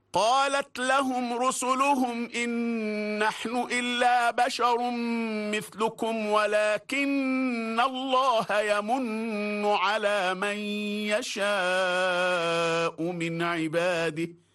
قالت لهم رسلهم إن نحن إلا بشر مثلكم ولكن الله يمن على من يشاء من عباده